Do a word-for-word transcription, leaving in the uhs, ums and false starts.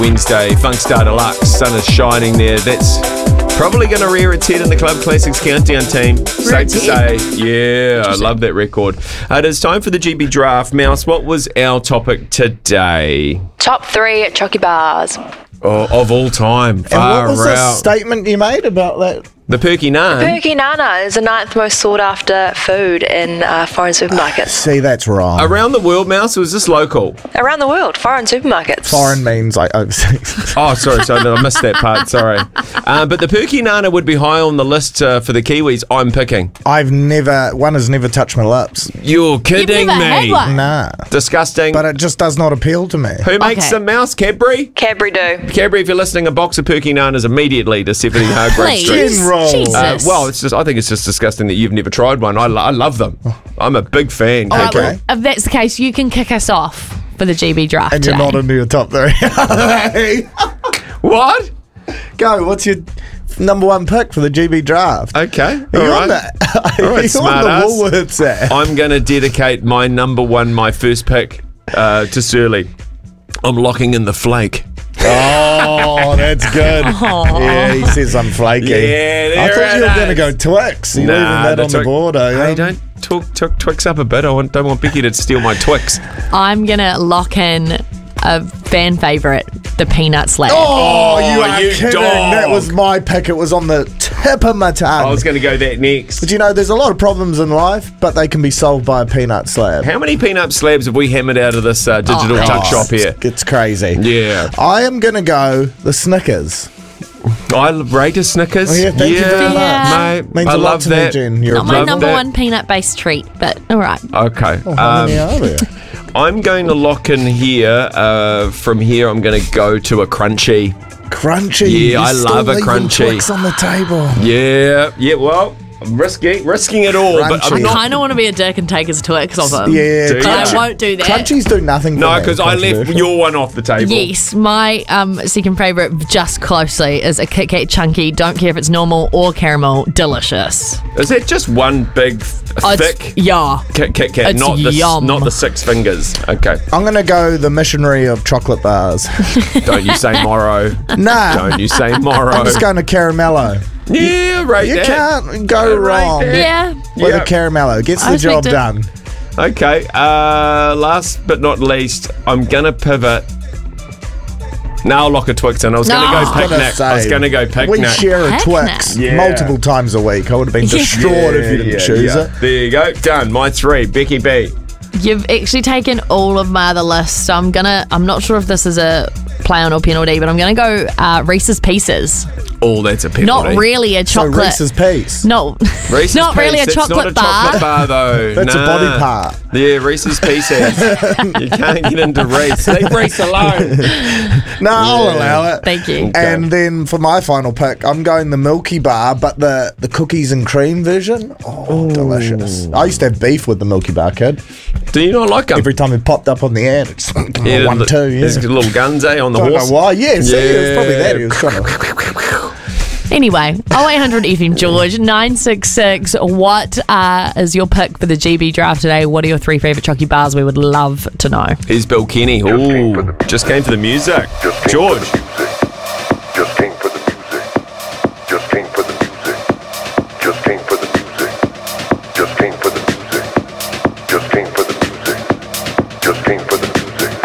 Wednesday, Funkstar Deluxe, sun is shining there. That's probably going to rear its head in the Club Classics Countdown team. Safe to say. Yeah, I love that record. Uh, it is time for the G B Draft. Mouse, what was our topic today? Top three chocky bars. Oh, of all time. And Far what was the out. statement you made about that? The Perky Naan. Perky Nana is the ninth most sought after food in uh, foreign supermarkets. See, that's wrong. Around the world, Mouse, or was this local? Around the world, foreign supermarkets. Foreign means like overseas. Oh, sorry, sorry, no, I missed that part, sorry. Uh, but the Perky Nana would be high on the list uh, for the Kiwis, I'm picking. I've never, one has never touched my lips. You're kidding never had me. one? Nah. Disgusting. But it just does not appeal to me. Who makes Okay. them, Mouse? Cadbury? Cadbury do. Cadbury, if you're listening, a box of Perky Nanas immediately to seventy Hargrave Please. Street. General. Jesus. Uh, well, it's just. I think it's just disgusting that you've never tried one. I, lo- I love them. I'm a big fan. All right, Okay. well, if that's the case, you can kick us off for the G B draft And you're today. not into your top three. What? Go, what's your number one pick for the G B draft? Okay. Are All you right. on that? All Are right, you smart on the ass. Woolworths app? I'm going to dedicate my number one, my first pick, uh, to Surly. I'm locking in the flake. Oh, that's good. Yeah, he says I'm flaky. Yeah, I there thought you were it going to is. go Twix. You're leaving that the on the Twix- board, are you? Hey, don't talk, talk Twix up a bit. I want, don't want Becky to steal my Twix. I'm going to lock in a fan favourite, the peanut slab. Oh, you are you kidding. dog. That was my pick. It was on the tip of my tongue. I was going to go that next. But you know, there's a lot of problems in life, but they can be solved by a peanut slab. How many peanut slabs have we hammered out of this uh, digital Oh, tuck Oh, shop here? It's, it's crazy. Yeah. I am going to go the Snickers. I rate a Snickers. Oh, yeah, thank you very much. mate. Means I a lot love to me, that. Jen. You're Not my love number that. one peanut-based treat, but all right. Okay. Oh, how many Um, are there? I'm going to lock in here. Uh, from here, I'm going to go to a crunchy. Crunchy. Yeah, You're I still love a leaving crunchy. Twix on the table. Yeah. Yeah. Well, I'm risking risking it all, but Crunchy. I'm I not. kind of want to be a dick and take his Twix off him. Yeah, Do you? But I Crunch- won't do that. Crunchies do nothing for No, me. because I left Controversial. your one off the table. Yes, my um, second favourite, just closely, is a Kit Kat Chunky. Don't care if it's normal or caramel. Delicious. Is that just one big, Oh, it's- thick yeah. Kit Kit Kat? It's Not the s- yum. not the six fingers. Okay. I'm going to go the missionary of chocolate bars. Don't you say Morrow. Nah. Don't you say Morrow. I'm just going to caramello. Yeah, right. You that. can't go Yeah, right wrong there. Yeah. with Yeah. a caramello. Gets I the job respect done. Okay. Uh, last but not least, I'm gonna pivot. Now I'll lock a Twix in. I was No. gonna I go was gonna picnic. I was say, gonna go picnic. We share a Picnic. Twix Yeah. multiple times a week. I would have been distraught if you didn't Yeah, choose yeah. it. There you go. Done. My three. Becky B. You've actually taken all of my other lists, so I'm gonna. I'm not sure if this is a play on or penalty, but I'm gonna go uh, Reese's Pieces. Oh, that's a penalty. Not really a So chocolate. Reese's Piece. No, Reese's not really a Piece, that's chocolate not a chocolate bar, though. That's a Nah. body part. Yeah, Reese's Pieces. You can't get into Reese. Leave Reese alone. No, I'll allow it. Thank you. And then for my final pick, I'm going the Milky Bar, but the, the cookies and cream version. Oh, delicious. I used to have beef with the Milky Bar, kid. Do you not like them? Every time it popped up on the ad, it's Yeah, one, the- two, yeah. There's little guns, eh, on the I don't horse. know why. Yeah, see, it was probably Yeah. that. He was trying to... Anyway, oh eight hundred F M George nine six six. What uh, is your pick for the G B draft today? What are your three favourite chocky bars? We would love to know. Here's Bill Kenny. Ooh, just came for the music. George.